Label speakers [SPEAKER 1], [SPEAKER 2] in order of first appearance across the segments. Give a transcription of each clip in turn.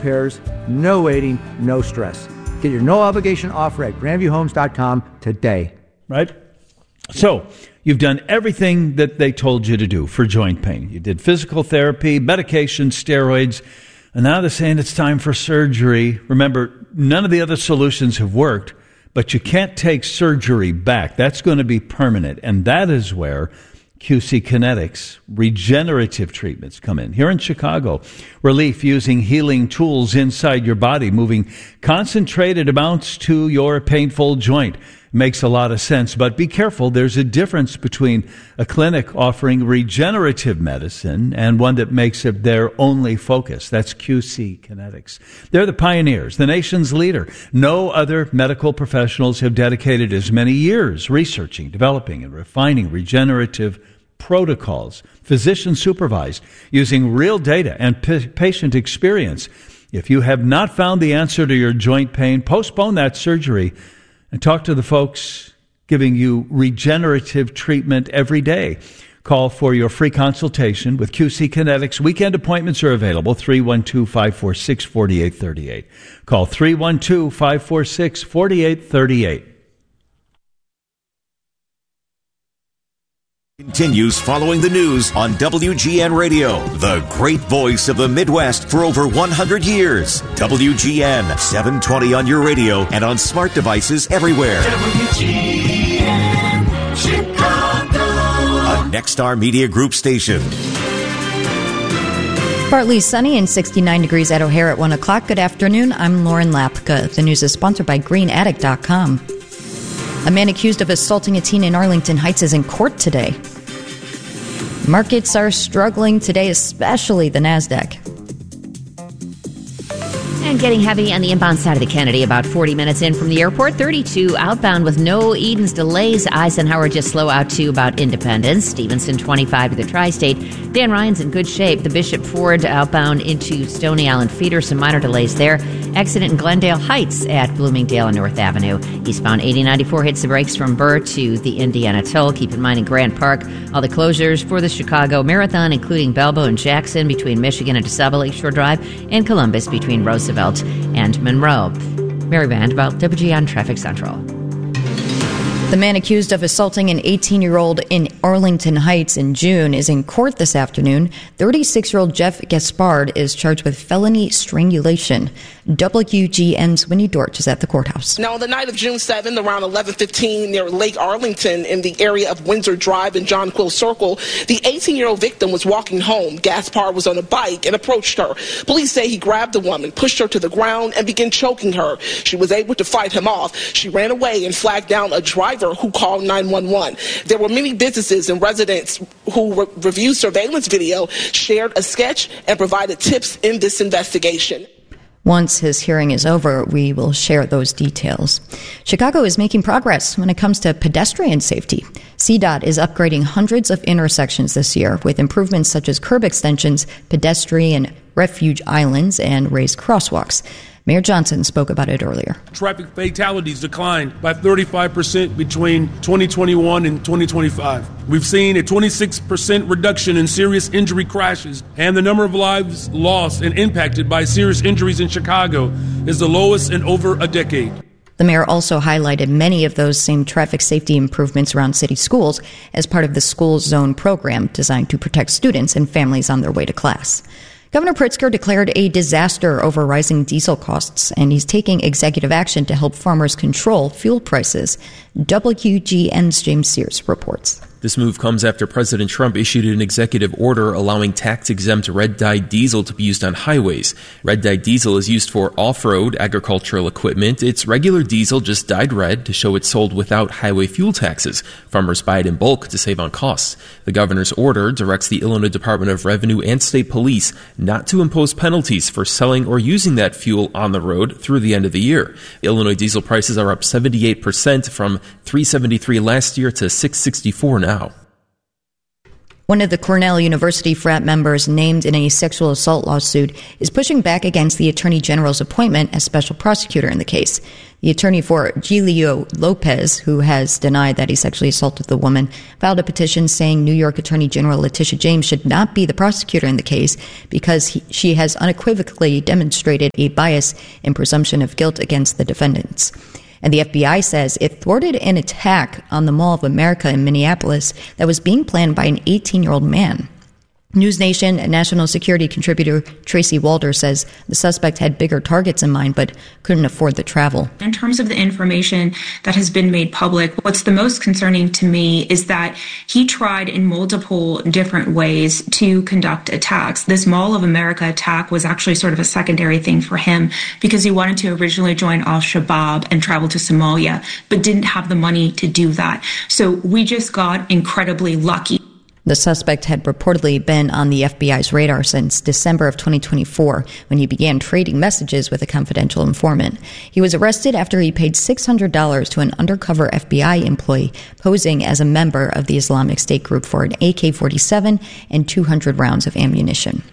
[SPEAKER 1] repairs, no waiting, no stress. Get your no-obligation offer at grandviewhomes.com today.
[SPEAKER 2] Right? So, you've done everything that they told you to do for joint pain. You did physical therapy, medication, steroids, and now they're saying it's time for surgery. Remember, none of the other solutions have worked, but you can't take surgery back. That's going to be permanent, and that is where QC Kinetics regenerative treatments come in. Here in Chicago, relief using healing tools inside your body, moving concentrated amounts to your painful joint. Makes a lot of sense, but be careful. There's a difference between a clinic offering regenerative medicine and one that makes it their only focus. That's QC Kinetics. They're the pioneers, the nation's leader. No other medical professionals have dedicated as many years researching, developing, and refining regenerative protocols, physician supervised, using real data and patient experience. If you have not found the answer to your joint pain, postpone that surgery and talk to the folks giving you regenerative treatment every day. Call for your free consultation with QC Kinetics. Weekend appointments are available, 312-546-4838. Call 312-546-4838.
[SPEAKER 3] Continues following the news on WGN Radio, the great voice of the Midwest for over 100 years. WGN, 720 on your radio and on smart devices everywhere. WGN, Chicago. A Nexstar Media Group station.
[SPEAKER 4] Partly sunny and 69 degrees at O'Hare at 1 o'clock. Good afternoon. I'm Lauren Lapka. The news is sponsored by GreenAddict.com. A man accused of assaulting a teen in Arlington Heights is in court today. Markets are struggling today, especially the NASDAQ.
[SPEAKER 5] And getting heavy on the inbound side of the Kennedy, about 40 minutes in from the airport. 32 outbound with no Edens delays. Eisenhower just slow out to about Independence. Stevenson 25 to the Tri-State. Dan Ryan's in good shape. The Bishop Ford outbound into Stony Island feeder. Some minor delays there. Accident in Glendale Heights at Bloomingdale and North Avenue. Eastbound 8094 hits the brakes from Burr to the Indiana Toll. Keep in mind in Grant Park, all the closures for the Chicago Marathon, including Balboa and Jackson between Michigan and DeSable Lakeshore Drive, and Columbus between Roosevelt and Monroe. Mary Vanderbilt, WGN Traffic Central.
[SPEAKER 4] The man accused of assaulting an 18-year-old in Arlington Heights in June is in court this afternoon. 36-year-old Jeff Gaspard is charged with felony strangulation. WGN's Winnie Dortch is at the courthouse.
[SPEAKER 6] Now, on the night of June 7th, around 11:15 near Lake Arlington in the area of Windsor Drive and John Quill Circle, the 18-year-old victim was walking home. Gaspard was on a bike and approached her. Police say he grabbed the woman, pushed her to the ground, and began choking her. She was able to fight him off. She ran away and flagged down a driver who called 911. There were many businesses and residents who reviewed surveillance video, shared a sketch, and provided tips in this investigation.
[SPEAKER 4] Once his hearing is over, we will share those details. Chicago is making progress when it comes to pedestrian safety. CDOT is upgrading hundreds of intersections this year with improvements such as curb extensions, pedestrian refuge islands, and raised crosswalks. Mayor Johnson spoke about it earlier.
[SPEAKER 7] Traffic fatalities declined by 35% between 2021 and 2025. We've seen a 26% reduction in serious injury crashes, and the number of lives lost and impacted by serious injuries in Chicago is the lowest in over a decade.
[SPEAKER 4] The mayor also highlighted many of those same traffic safety improvements around city schools as part of the School Zone program designed to protect students and families on their way to class. Governor Pritzker declared a disaster over rising diesel costs, and he's taking executive action to help farmers control fuel prices. WGN's James Sears reports.
[SPEAKER 8] This move comes after President Trump issued an executive order allowing tax-exempt red-dyed diesel to be used on highways. Red-dyed diesel is used for off-road agricultural equipment. It's regular diesel just dyed red to show it's sold without highway fuel taxes. Farmers buy it in bulk to save on costs. The governor's order directs the Illinois Department of Revenue and state police not to impose penalties for selling or using that fuel on the road through the end of the year. Illinois diesel prices are up 78% from $3.73 last year to $6.64 now.
[SPEAKER 4] One of the Cornell University frat members named in a sexual assault lawsuit is pushing back against the Attorney General's appointment as special prosecutor in the case. The attorney for Giulio Lopez, who has denied that he sexually assaulted the woman, filed a petition saying New York Attorney General Letitia James should not be the prosecutor in the case because she has unequivocally demonstrated a bias and presumption of guilt against the defendants. And the FBI says it thwarted an attack on the Mall of America in Minneapolis that was being planned by an 18-year-old man. NewsNation national security contributor Tracy Walder says the suspect had bigger targets in mind but couldn't afford the travel.
[SPEAKER 9] In terms of the information that has been made public, what's the most concerning to me is that he tried in multiple different ways to conduct attacks. This Mall of America attack was actually sort of a secondary thing for him because he wanted to originally join Al-Shabaab and travel to Somalia, but didn't have the money to do that. So we just got incredibly lucky.
[SPEAKER 4] The suspect had reportedly been on the FBI's radar since December of 2024 when he began trading messages with a confidential informant. He was arrested after he paid $600 to an undercover FBI employee posing as a member of the Islamic State group for an AK-47 and 200 rounds of ammunition.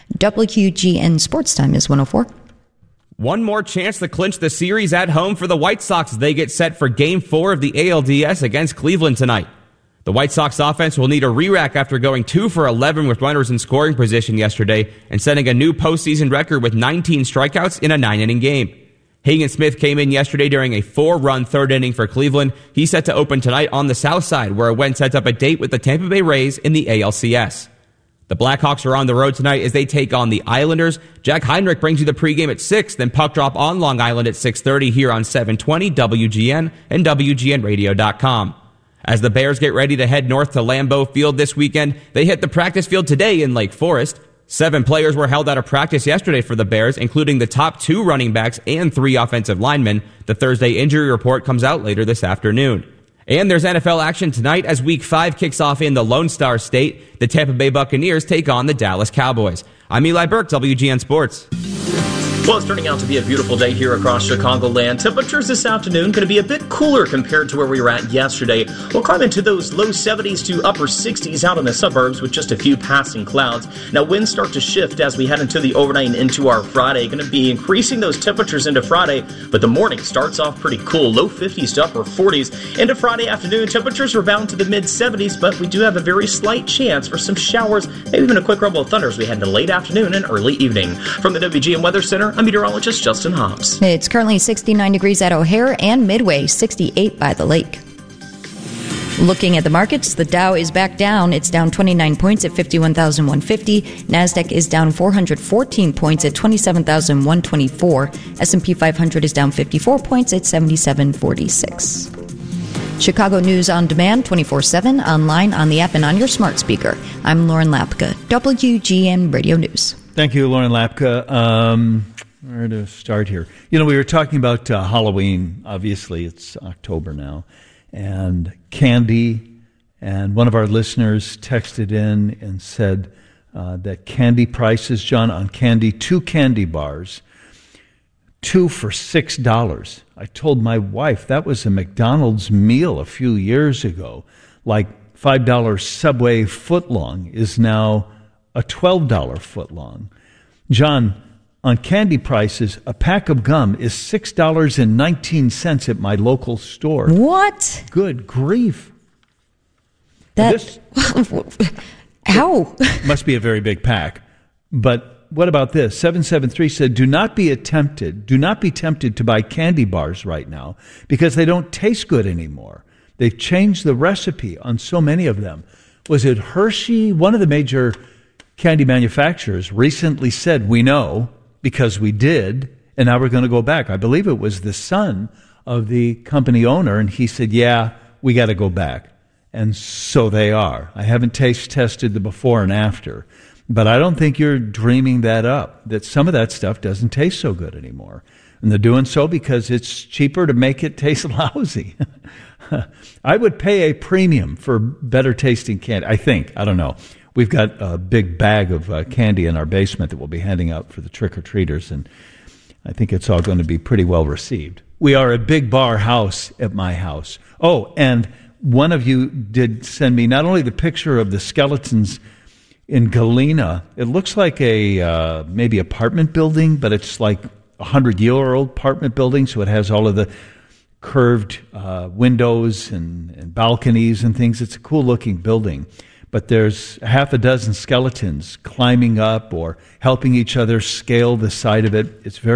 [SPEAKER 4] WGN Sports Time is 104.
[SPEAKER 10] One more chance to clinch the series at home for the White Sox as they get set for Game 4 of the ALDS against Cleveland tonight. The White Sox offense will need a re-rack after going 2 for 11 with runners in scoring position yesterday and setting a new postseason record with 19 strikeouts in a 9-inning game. Hagen Smith came in yesterday during a 4-run third inning for Cleveland. He's set to open tonight on the south side, where it went sets up a date with the Tampa Bay Rays in the ALCS. The Blackhawks are on the road tonight as they take on the Islanders. Jack Heinrich brings you the pregame at 6, then puck drop on Long Island at 6:30 here on 720 WGN and WGNradio.com. As the Bears get ready to head north to Lambeau Field this weekend, they hit the practice field today in Lake Forest. 7 players were held out of practice yesterday for the Bears, including the top 2 running backs and 3 offensive linemen. The Thursday injury report comes out later this afternoon. And there's NFL action tonight as Week 5 kicks off in the Lone Star State. The Tampa Bay Buccaneers take on the Dallas Cowboys. I'm Eli Burke, WGN Sports.
[SPEAKER 11] Well, it's turning out to be a beautiful day here across Chicagoland. Temperatures this afternoon going to be a bit cooler compared to where we were at yesterday. We'll climb into those low 70s to upper 60s out in the suburbs with just a few passing clouds. Now, winds start to shift as we head into the overnight and into our Friday. Going to be increasing those temperatures into Friday, but the morning starts off pretty cool, low 50s to upper 40s. Into Friday afternoon, temperatures are bound to the mid-70s, but we do have a very slight chance for some showers, maybe even a quick rumble of thunder as we head into late afternoon and early evening. From the WGN Weather Center, I'm meteorologist Justin Hobbs.
[SPEAKER 4] It's currently 69 degrees at O'Hare and Midway, 68 by the lake. Looking at the markets, the Dow is back down. It's down 29 points at 51,150. NASDAQ is down 414 points at 27,124. S&P 500 is down 54 points at 7746. Chicago News on Demand, 24/7, online, on the app, and on your smart speaker. I'm Lauren Lapka, WGN Radio News.
[SPEAKER 2] Thank you, Lauren Lapka. Where to start here? You know, we were talking about Halloween. Obviously, it's October now. And candy. And one of our listeners texted in and said that candy prices, John, on candy, 2 candy bars, 2 for $6. I told my wife that was a McDonald's meal a few years ago. Like $5 Subway footlong is now a $12 footlong. John, on candy prices, a pack of gum is $6.19 at my local store.
[SPEAKER 4] What?
[SPEAKER 2] Good grief.
[SPEAKER 4] How?
[SPEAKER 2] Must be a very big pack. But what about this? 773 said, do not be tempted to buy candy bars right now because they don't taste good anymore. They've changed the recipe on so many of them. Was it Hershey? One of the major candy manufacturers recently said, we know, because we did, and now we're going to go back. I believe it was the son of the company owner, and he said, yeah, we got to go back. And so they are. I haven't taste tested the before and after, but I don't think you're dreaming that up, that some of that stuff doesn't taste so good anymore. And they're doing so because it's cheaper to make it taste lousy. I would pay a premium for better tasting candy, I think. I don't know. We've got a big bag of candy in our basement that we'll be handing out for the trick-or-treaters, and I think it's all going to be pretty well received. We are a big bar house at my house. Oh, and one of you did send me not only the picture of the skeletons in Galena, it looks like a maybe apartment building, but it's like 100-year-old apartment building, so it has all of the curved windows and balconies and things. It's a cool-looking building. But there's half a dozen skeletons climbing up or helping each other scale the side of it. It's very